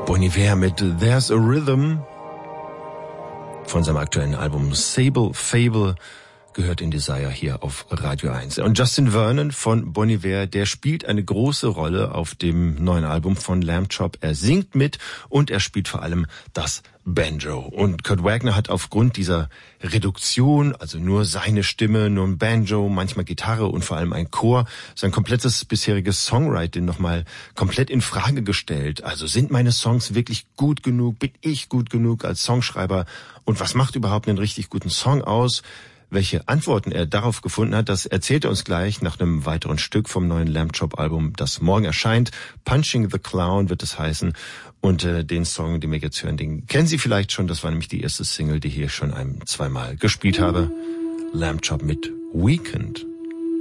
Bon Iver mit There's a Rhythm von seinem aktuellen Album Sable Fable gehört in Desire hier auf Radio 1. Und Justin Vernon von Bon Iver, der spielt eine große Rolle auf dem neuen Album von Lamb Chop. Er singt mit und er spielt vor allem das Banjo. Und Kurt Wagner hat aufgrund dieser Reduktion, also nur seine Stimme, nur ein Banjo, manchmal Gitarre und vor allem ein Chor, sein komplettes bisheriges Songwriting nochmal komplett in Frage gestellt. Also sind meine Songs wirklich gut genug? Bin ich gut genug als Songschreiber? Und was macht überhaupt einen richtig guten Song aus? Welche Antworten er darauf gefunden hat, das erzählt er uns gleich nach einem weiteren Stück vom neuen Lamb Chop Album, das morgen erscheint. Punching the Clown wird es heißen. Und den Song, den wir jetzt hören, den kennen Sie vielleicht schon. Das war nämlich die erste Single, die hier schon zweimal gespielt habe. Lamb Chop mit Weekend.